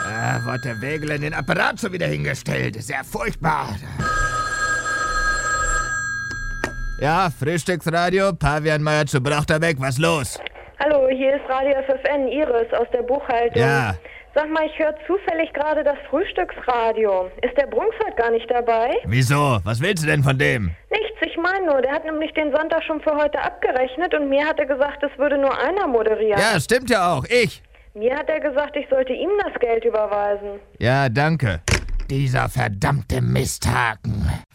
Wo hat der Wägele den Apparat schon wieder hingestellt? Ist ja furchtbar. Ja, Frühstücksradio, Pavianmeier zu Brochterbeck, was los? Hallo, hier ist Radio FFN, Iris aus der Buchhaltung. Ja. Sag mal, ich höre zufällig gerade das Frühstücksradio. Ist der Brunks heute gar nicht dabei? Wieso? Was willst du denn von dem? Nichts, ich meine nur, der hat nämlich den Sonntag schon für heute abgerechnet und mir hat er gesagt, es würde nur einer moderieren. Ja, stimmt ja auch, ich. Mir hat er gesagt, ich sollte ihm das Geld überweisen. Ja, danke. Dieser verdammte Misthaken.